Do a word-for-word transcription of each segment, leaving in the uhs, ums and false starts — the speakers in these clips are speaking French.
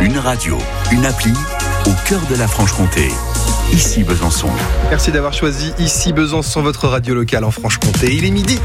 Une radio, une appli, au cœur de la Franche-Comté. Ici Besançon. Merci d'avoir choisi Ici Besançon, votre radio locale en Franche-Comté. Il est midi.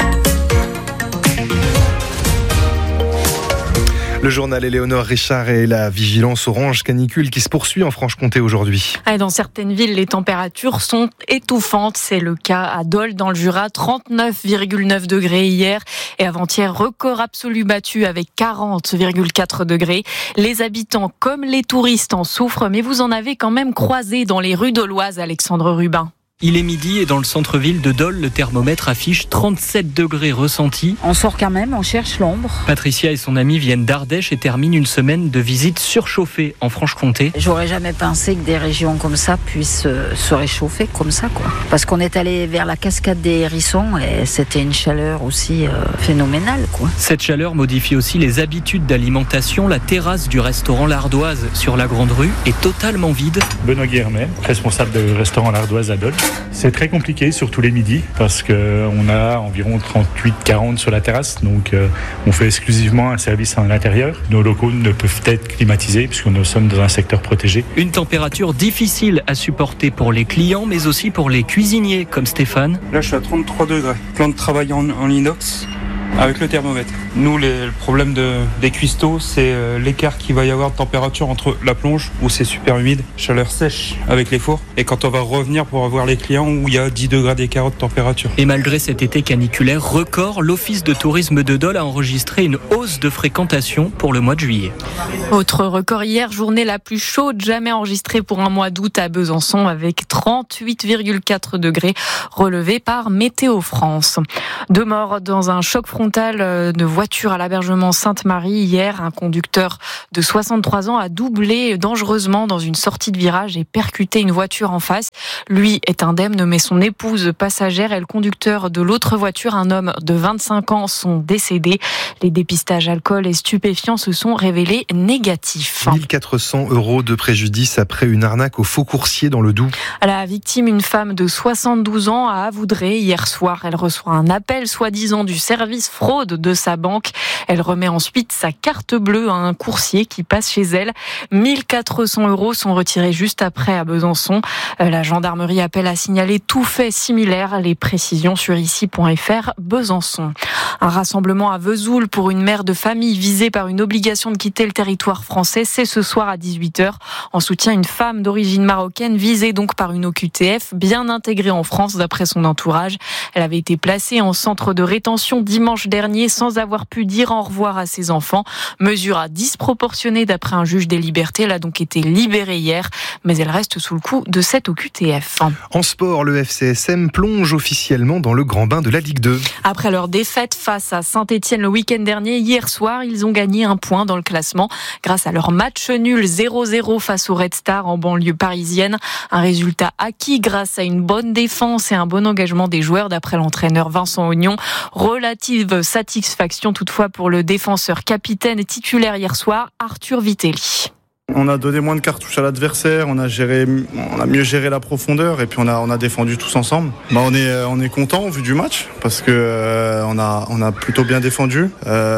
Le journal Éléonore Richard et la vigilance orange canicule qui se poursuit en Franche-Comté aujourd'hui. Dans certaines villes, les températures sont étouffantes. C'est le cas à Dole, dans le Jura, trente-neuf virgule neuf degrés hier. Et avant-hier, record absolu battu avec quarante virgule quatre degrés. Les habitants comme les touristes en souffrent, mais vous en avez quand même croisé dans les rues doloises, Alexandre Rubin. Il est midi et dans le centre-ville de Dole, le thermomètre affiche trente-sept degrés ressentis. On sort quand même, on cherche l'ombre. Patricia et son amie viennent d'Ardèche et terminent une semaine de visite surchauffée en Franche-Comté. J'aurais jamais pensé que des régions comme ça puissent euh, se réchauffer comme ça, quoi. Parce qu'on est allé vers la cascade des Hérissons et c'était une chaleur aussi euh, phénoménale, quoi. Cette chaleur modifie aussi les habitudes d'alimentation. La terrasse du restaurant L'Ardoise sur la Grande Rue est totalement vide. Benoît Guillermet, responsable du restaurant L'Ardoise à Dole. C'est très compliqué, surtout les midis, parce qu'on a environ trente-huit à quarante sur la terrasse, donc euh, on fait exclusivement un service à l'intérieur. Nos locaux ne peuvent être climatisés, puisque nous sommes dans un secteur protégé. Une température difficile à supporter pour les clients, mais aussi pour les cuisiniers, comme Stéphane. Là, je suis à trente-trois degrés. Plan de travail en, en inox. Avec le thermomètre. Nous, les, le problème de, des cuistots, c'est euh, l'écart qu'il va y avoir de température entre la plonge, où c'est super humide, chaleur sèche avec les fours, et quand on va revenir pour avoir les clients où il y a dix degrés d'écart de température. Et malgré cet été caniculaire record, l'Office de tourisme de Dole a enregistré une hausse de fréquentation pour le mois de juillet. Autre record hier, journée la plus chaude jamais enregistrée pour un mois d'août à Besançon, avec trente-huit virgule quatre degrés relevés par Météo France. Deux morts dans un choc frontal de voiture à l'Abergement Sainte-Marie hier. Un conducteur de soixante-trois ans a doublé dangereusement dans une sortie de virage et percuté une voiture en face. Lui est indemne, mais son épouse passagère et le conducteur de l'autre voiture, un homme de vingt-cinq ans, sont décédés. Les dépistages alcool et stupéfiants se sont révélés négatifs. mille quatre cents euros de préjudice après une arnaque au faux coursier dans le Doubs. La victime, une femme de soixante-douze ans, à Avoudré hier soir. Elle reçoit un appel soi-disant du service fraude de sa banque. Elle remet ensuite sa carte bleue à un coursier qui passe chez elle. mille quatre cents euros sont retirés juste après à Besançon. La gendarmerie appelle à signaler tout fait similaire. Les précisions sur ici point f r Besançon. Un rassemblement à Vesoul pour une mère de famille visée par une obligation de quitter le territoire français. C'est ce soir à dix-huit heures en soutien à une femme d'origine marocaine visée donc par une O Q T F bien intégrée en France d'après son entourage. Elle avait été placée en centre de rétention dimanche dernier sans avoir pu dire au revoir à ses enfants. Mesure à disproportionnée d'après un juge des libertés. Elle a donc été libérée hier, mais elle reste sous le coup de cette O Q T F. En sport, le F C S M plonge officiellement dans le grand bain de la Ligue deux. Après leur défaite face à Saint-Etienne le week-end dernier, hier soir, ils ont gagné un point dans le classement grâce à leur match nul zéro zéro face au Red Star en banlieue parisienne. Un résultat acquis grâce à une bonne défense et un bon engagement des joueurs d'après l'entraîneur Vincent Ognon. Relative satisfaction toutefois pour le défenseur capitaine et titulaire hier soir, Arthur Vitelli. On a donné moins de cartouches à l'adversaire, on a géré, on a mieux géré la profondeur et puis on a, on a défendu tous ensemble. Bah on est, on est content au vu du match parce que euh, on a, on a plutôt bien défendu.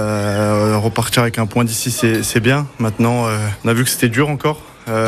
Euh, repartir avec un point d'ici, c'est, c'est bien. Maintenant, euh, on a vu que c'était dur encore.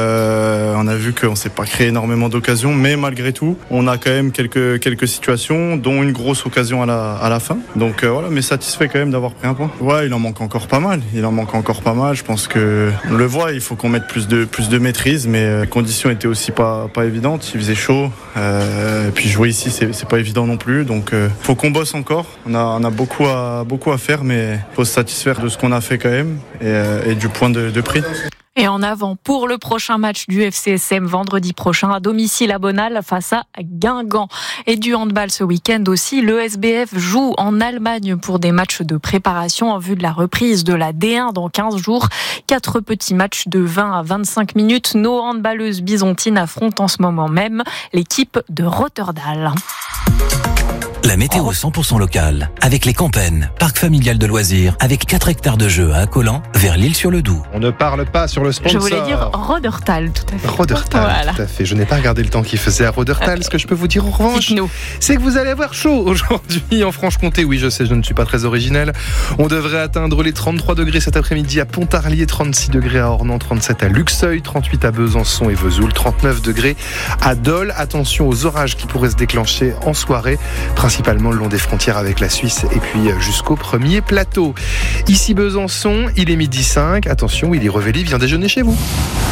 Euh, on a vu qu'on ne s'est pas créé énormément d'occasions, mais malgré tout, on a quand même quelques, quelques situations, dont une grosse occasion à la, à la fin. Donc euh, voilà, mais satisfait quand même d'avoir pris un point. Ouais, il en manque encore pas mal. Il en manque encore pas mal. Je pense que on le voit, il faut qu'on mette plus de, plus de maîtrise, mais euh, les conditions étaient aussi pas, pas évidentes. Il faisait chaud, euh, et puis jouer ici, c'est, c'est pas évident non plus. Donc euh, faut qu'on bosse encore. On a, on a beaucoup à, beaucoup à faire, mais faut se satisfaire de ce qu'on a fait quand même et, euh, et du point de, de prix. Et en avant pour le prochain match du F C S M vendredi prochain à domicile à Bonal face à Guingamp. Et du handball ce week-end aussi, l'E S B F joue en Allemagne pour des matchs de préparation en vue de la reprise de la D un dans quinze jours. Quatre petits matchs de vingt à vingt-cinq minutes. Nos handballeuses byzantines affrontent en ce moment même l'équipe de Rotterdam. La météo cent pour cent locale, avec les Campennes, parc familial de loisirs, avec quatre hectares de jeux à Accolant, vers l'Île-sur-le-Doubs. On ne parle pas sur le sponsor. Je voulais dire Rodertal, tout à fait. Rodertal, voilà. tout à fait. Je n'ai pas regardé le temps qu'il faisait à Rodertal. Euh, Ce que je peux vous dire en revanche, dites-nous. c'est que vous allez avoir chaud aujourd'hui en Franche-Comté. Oui, je sais, je ne suis pas très originel. On devrait atteindre les trente-trois degrés cet après-midi à Pontarlier, trente-six degrés à Ornans, trente-sept à Luxeuil, trente-huit à Besançon et Vesoul, trente-neuf degrés à Dole. Attention aux orages qui pourraient se déclencher en soirée, principalement le long des frontières avec la Suisse et puis jusqu'au premier plateau. Ici Besançon, il est midi cinq. Attention, Willy Revelli vient déjeuner chez vous.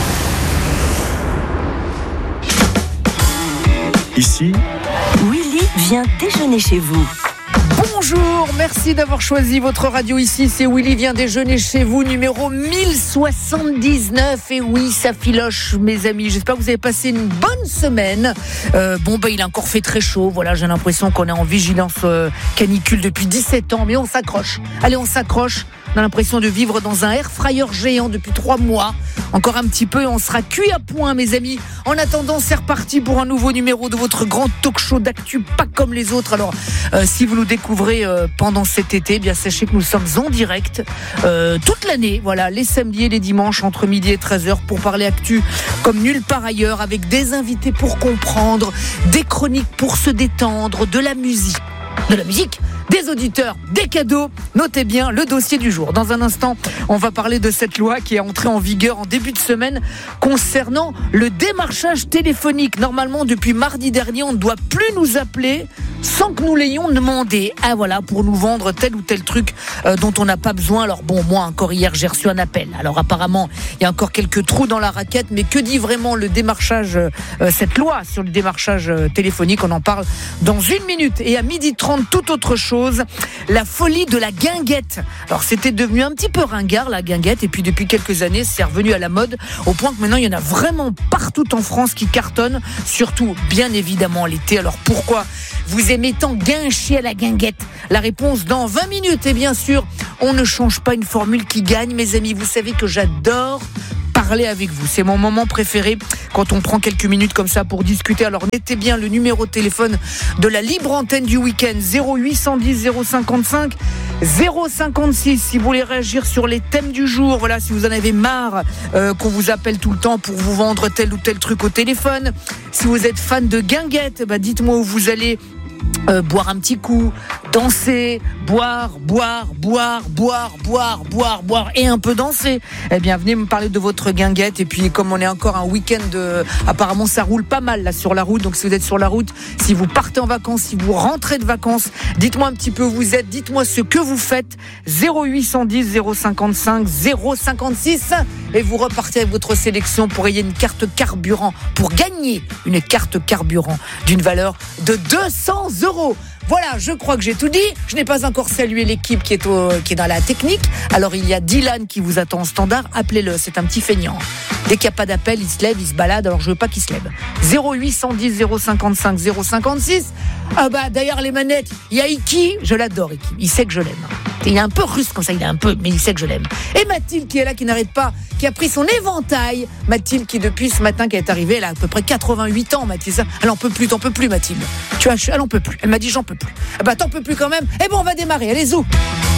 Ici, Willy vient déjeuner chez vous. Bonjour, merci d'avoir choisi votre radio ici. C'est Willy vient déjeuner chez vous, numéro mille soixante-dix-neuf. Et oui, ça filoche, mes amis. J'espère que vous avez passé une bonne semaine. Euh, bon, bah, il a encore fait très chaud. Voilà, j'ai l'impression qu'on est en vigilance euh, canicule depuis dix-sept ans. Mais on s'accroche. Allez, on s'accroche. On a l'impression de vivre dans un air fryer géant depuis trois mois. Encore un petit peu et on sera cuit à point, mes amis. En attendant, c'est reparti pour un nouveau numéro de votre grand talk show d'actu, pas comme les autres. Alors, euh, si vous nous découvrez euh, pendant cet été, eh bien sachez que nous sommes en direct euh, toute l'année. Voilà, les samedis et les dimanches entre midi et treize heures pour parler actu comme nulle part ailleurs, avec des invités pour comprendre, des chroniques pour se détendre, de la musique. De la musique, des auditeurs, des cadeaux. Notez bien le dossier du jour. Dans un instant, on va parler de cette loi qui est entrée en vigueur en début de semaine concernant le démarchage téléphonique. Normalement, depuis mardi dernier, on ne doit plus nous appeler sans que nous l'ayons demandé. Ah voilà, pour nous vendre tel ou tel truc euh, dont on n'a pas besoin. Alors bon, moi encore hier, j'ai reçu un appel. Alors apparemment, il y a encore quelques trous dans la raquette. Mais que dit vraiment le démarchage, euh, cette loi sur le démarchage euh, téléphonique? On en parle dans une minute. Et à midi trente, tout autre chose. La folie de la guinguette. Alors c'était devenu un petit peu ringard, la guinguette. Et puis depuis quelques années, c'est revenu à la mode. Au point que maintenant, il y en a vraiment partout en France qui cartonnent. Surtout, bien évidemment, l'été. Alors pourquoi vous aimez tant guincher à la guinguette? La réponse dans vingt minutes. Et bien sûr, on ne change pas une formule qui gagne, mes amis. Vous savez que j'adore parler avec vous. C'est mon moment préféré quand on prend quelques minutes comme ça pour discuter. Alors notez bien le numéro de téléphone de la libre antenne du week-end, zéro huit cent dix zéro cinquante-cinq zéro cinquante-six. Si vous voulez réagir sur les thèmes du jour, voilà, si vous en avez marre euh, qu'on vous appelle tout le temps pour vous vendre tel ou tel truc au téléphone, si vous êtes fan de guinguette, bah dites-moi où vous allez Euh, boire un petit coup, danser, boire, boire, boire, boire, boire, boire, boire et un peu danser. Eh bien, venez me parler de votre guinguette. Et puis, comme on est encore un week-end, de... apparemment, ça roule pas mal là sur la route. Donc, si vous êtes sur la route, si vous partez en vacances, si vous rentrez de vacances, dites-moi un petit peu où vous êtes, dites-moi ce que vous faites. zéro huit cent dix zéro cinquante-cinq zéro cinquante-six et vous repartez avec votre sélection pour ayer une carte carburant, pour gagner une carte carburant d'une valeur de deux cents euros. Voilà, je crois que j'ai tout dit. Je n'ai pas encore salué l'équipe qui est, au, qui est dans la technique. Alors, il y a Dylan qui vous attend en standard. Appelez-le, c'est un petit feignant. Dès qu'il n'y a pas d'appel, il se lève, il se balade. Alors, je veux pas qu'il se lève. zéro huit cent dix zéro cinquante-cinq zéro cinquante-six. Ah bah, d'ailleurs, les manettes, il y a Iki. Je l'adore, Iki. Il sait que je l'aime. Il est un peu russe comme ça, il est un peu, mais il sait que je l'aime. Et Mathilde qui est là, qui n'arrête pas, qui a pris son éventail. Mathilde qui, depuis ce matin, qui est arrivée, elle a à peu près quatre-vingt-huit ans, Mathilde. Elle en peut plus, t'en peux plus, Mathilde. Tu vois, elle en peut plus. Elle m'a dit, j'en peux plus. Ah bah, t'en peux plus quand même. Eh bon, on va démarrer. Allez, zou.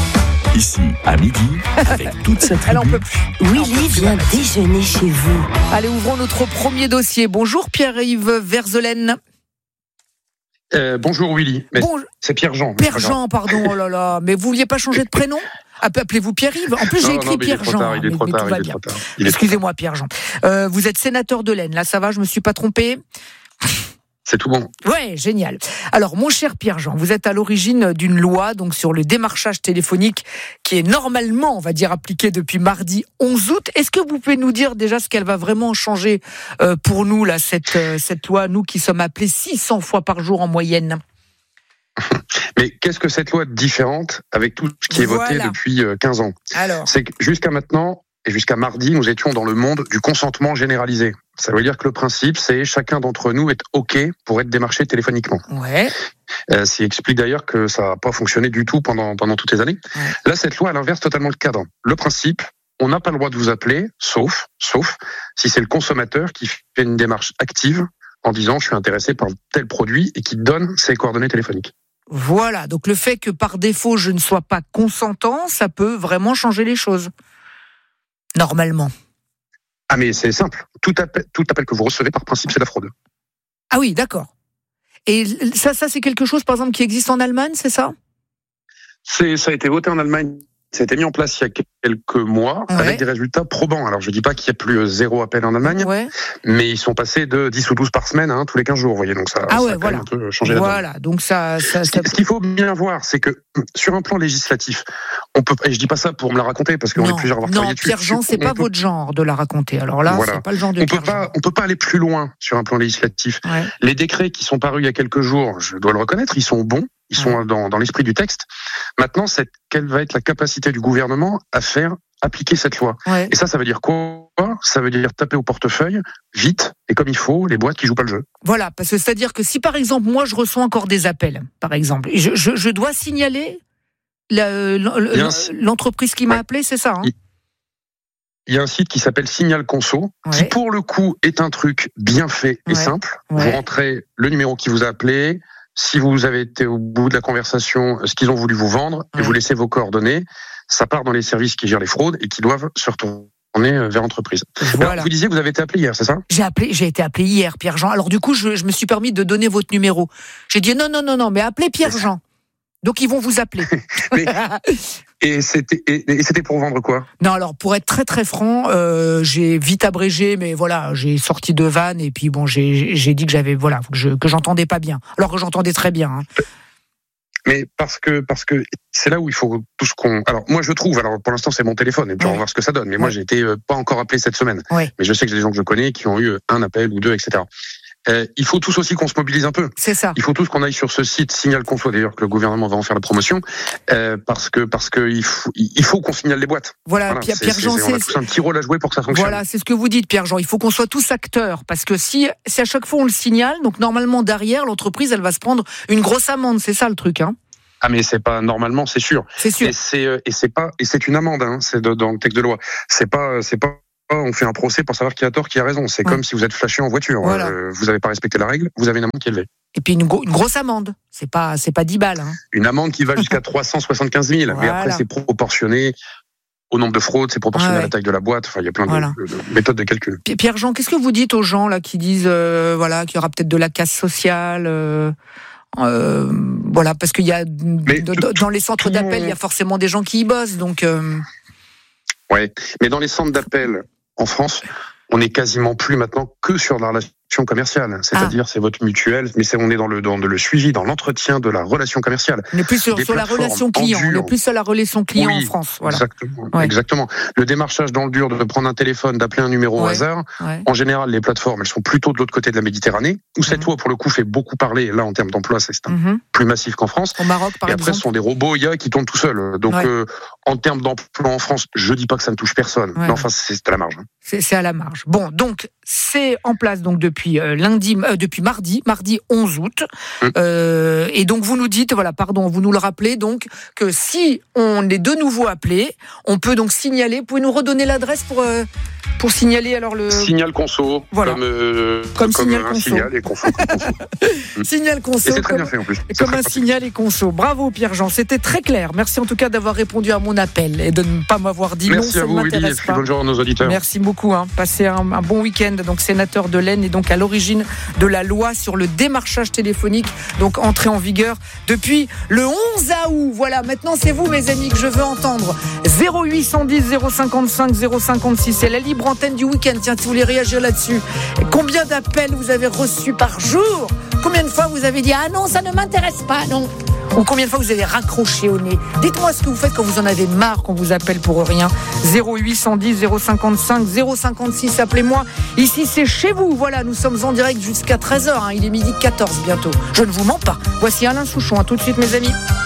Ici, à midi, avec toute sa tribu. Elle en peut plus. Willy vient déjeuner chez vous. Allez, ouvrons notre premier dossier. Bonjour, Pierre-Yves Verzelaine. Euh, bonjour Willy, mais bon, c'est Pierre-Jean. Pierre-Jean, pardon, oh là là, mais vous vouliez pas changer de prénom? Appelez-vous Pierre-Yves. En plus, non, j'ai écrit Pierre-Jean. Il est trop tard, il est trop tard. Excusez-moi, Pierre-Jean. Euh, vous êtes sénateur de l'Aisne, là ça va, je me suis pas trompé? C'est tout bon. Ouais, génial. Alors, mon cher Pierre-Jean, vous êtes à l'origine d'une loi donc sur le démarchage téléphonique qui est normalement, on va dire, appliquée depuis mardi onze août. Est-ce que vous pouvez nous dire déjà ce qu'elle va vraiment changer euh, pour nous, là, cette, euh, cette loi, nous qui sommes appelés six cents fois par jour en moyenne? Mais qu'est-ce que cette loi différente avec tout ce qui est voté voilà. depuis quinze ans? Alors. C'est que jusqu'à maintenant, et jusqu'à mardi, nous étions dans le monde du consentement généralisé. Ça veut dire que le principe, c'est chacun d'entre nous est OK pour être démarché téléphoniquement. Ouais. Euh, ce qui explique d'ailleurs que ça n'a pas fonctionné du tout pendant, pendant toutes les années. Ouais. Là, cette loi, elle inverse totalement le cadre. Le principe, on n'a pas le droit de vous appeler, sauf, sauf si c'est le consommateur qui fait une démarche active en disant « je suis intéressé par tel produit » et qui donne ses coordonnées téléphoniques. Voilà, donc le fait que par défaut je ne sois pas consentant, ça peut vraiment changer les choses. Normalement. Ah mais c'est simple, tout appel, tout appel que vous recevez par principe c'est de la fraude. Ah oui, d'accord. Et ça, ça c'est quelque chose par exemple qui existe en Allemagne, c'est ça ? C'est, ça a été voté en Allemagne. Ça a été mis en place il y a quelques mois ouais. avec des résultats probants. Alors je dis pas qu'il y a plus zéro appel en Allemagne, ouais. mais ils sont passés de dix ou douze par semaine hein, tous les quinze jours. Vous voyez, donc ça, ah ça ouais, a quand voilà. même un peu changé voilà. la donne. Donc ça, ça, ça... Ce qu'il faut bien voir, c'est que sur un plan législatif, on peut. Et je dis pas ça pour me la raconter parce qu'on est plusieurs à avoir travaillé dessus. Non, Pierre-Jean, c'est pas peut... votre genre de la raconter. Alors là, voilà. c'est pas le genre de. On peut pas, on peut pas aller plus loin sur un plan législatif. Ouais. Les décrets qui sont parus il y a quelques jours, je dois le reconnaître, ils sont bons. Ils sont dans, dans l'esprit du texte. Maintenant, c'est quelle va être la capacité du gouvernement à faire appliquer cette loi. Ouais. Et ça, ça veut dire quoi ? Ça veut dire taper au portefeuille, vite, et comme il faut, les boîtes qui jouent pas le jeu. Voilà, parce que c'est-à-dire que si, par exemple, moi, je reçois encore des appels, par exemple, et je, je, je dois signaler la, l'entreprise qui m'a ouais. appelé, c'est ça hein Il y a un site qui s'appelle Signal Conso, ouais. qui, pour le coup, est un truc bien fait et ouais. simple. Ouais. Vous rentrez le numéro qui vous a appelé, si vous avez été au bout de la conversation, ce qu'ils ont voulu vous vendre, ouais. et vous laissez vos coordonnées, ça part dans les services qui gèrent les fraudes et qui doivent se retourner vers l'entreprise. Voilà. Alors, vous disiez que vous avez été appelé hier, c'est ça ? J'ai appelé, j'ai été appelé hier, Pierre-Jean. Alors du coup, je, je me suis permis de donner votre numéro. J'ai dit non, non, non, non, mais appelez Pierre-Jean. Donc ils vont vous appeler. mais, et, c'était, et, et c'était pour vendre quoi ? Non, alors pour être très très franc, euh, j'ai vite abrégé, mais voilà, j'ai sorti de vanne et puis bon, j'ai, j'ai dit que j'avais voilà que, je, que j'entendais pas bien, alors que j'entendais très bien. Hein. Mais parce que parce que c'est là où il faut tout ce qu'on. Alors moi je trouve. Alors pour l'instant c'est mon téléphone et puis ouais. on va voir ce que ça donne. Mais ouais. moi j'ai été euh, pas encore appelé cette semaine. Ouais. Mais je sais que j'ai des gens que je connais qui ont eu un appel ou deux, et cetera. Euh, il faut tous aussi qu'on se mobilise un peu. C'est ça. Il faut tous qu'on aille sur ce site Signal Conso, d'ailleurs que le gouvernement va en faire la promotion, euh, parce que parce que il faut il faut qu'on signale les boîtes. Voilà, voilà Pierre, Pierre-Jean, c'est, c'est, on a tous un petit rôle à jouer pour que ça fonctionne. Voilà, c'est ce que vous dites, Pierre-Jean. Il faut qu'on soit tous acteurs, parce que si si à chaque fois on le signale, donc normalement derrière l'entreprise, elle va se prendre une grosse amende. C'est ça le truc, hein. Ah mais c'est pas normalement, c'est sûr. C'est sûr. Et c'est et c'est pas et c'est une amende, hein. C'est de, dans le texte de loi. C'est pas c'est pas on fait un procès pour savoir qui a tort, qui a raison. C'est ouais. comme si vous êtes flashé en voiture. Voilà. Euh, vous n'avez pas respecté la règle, vous avez une amende qui est élevée. Et puis une, go- une grosse amende. C'est pas, c'est pas dix balles. Hein. Une amende qui va jusqu'à trois cent soixante-quinze mille. Voilà. Mais après, c'est proportionné au nombre de fraudes, c'est proportionné ouais. à la taille de la boîte. Enfin, il y a plein voilà. de, de, de méthodes de calcul. Pierre-Jean, qu'est-ce que vous dites aux gens là qui disent euh, voilà, qu'il y aura peut-être de la casse sociale euh... Euh, voilà, parce qu'il y a de, tout, dans les centres tout d'appel, il y a forcément des gens qui y bossent, donc. Euh... Ouais, mais dans les centres d'appel en France, on est quasiment plus maintenant que sur la relation commerciale, c'est-à-dire ah. c'est votre mutuelle, mais c'est on est dans le dans le suivi, dans l'entretien de la relation commerciale. On est plus sur, sur la relation client, on est plus sur la relation client oui, en France. Voilà. Exactement, ouais. exactement. Le démarchage dans le dur, de prendre un téléphone, d'appeler un numéro ouais. au hasard. Ouais. En général, les plateformes, elles sont plutôt de l'autre côté de la Méditerranée, où cette mmh. loi pour le coup fait beaucoup parler. Là, en termes d'emploi, c'est un mmh. plus massif qu'en France. Au Maroc, par Et après, exemple. ce sont des robots I A qui tournent tout seuls. Donc, ouais. euh, en termes d'emploi en France, je dis pas que ça ne touche personne, ouais. mais enfin, c'est, c'est à la marge. C'est, c'est à la marge. Bon, donc c'est en place donc depuis euh, lundi. Euh, depuis mardi, mardi onze août. Mmh. Euh, et donc vous nous dites, voilà, pardon, vous nous le rappelez donc que si on est de nouveau appelé, on peut donc signaler. Vous pouvez nous redonner l'adresse pour euh, pour signaler alors le Signal Conso, voilà. comme euh, comme, comme Signal un Conso. signal et Conso. Comme conso. Signal Conso. Et c'est très bien fait en plus. C'est comme un pratique. Signal et Conso. Bravo Pierre-Jean, c'était très clair. Merci en tout cas d'avoir répondu à mon appel et de ne pas m'avoir dit Merci non. À vous, ça ne m'intéresse Willy, pas. Bonne journée à nos auditeurs. Merci beaucoup. Hein. Passez un, un bon week-end. Donc sénateur de l'Aisne et donc à l'origine de la loi sur le démarchage téléphonique, donc entrée en vigueur depuis le onze août. Voilà, maintenant c'est vous mes amis que je veux entendre. zéro huit cent dix zéro cinquante-cinq zéro cinquante-six, c'est la libre antenne du week-end. Tiens, si vous voulez réagir là-dessus. Et combien d'appels vous avez reçus par jour ? Combien de fois vous avez dit ah non, ça ne m'intéresse pas, non ? Ou combien de fois vous avez raccroché au nez ? Dites-moi ce que vous faites quand vous en avez marre, qu'on vous appelle pour rien. zéro huit cent dix zéro cinquante-cinq zéro cinquante-six, appelez-moi. Ici, c'est chez vous. Voilà, nous sommes en direct jusqu'à treize heures. Hein. Il est midi quatorze bientôt. Je ne vous mens pas. Voici Alain Souchon. À tout de suite, mes amis.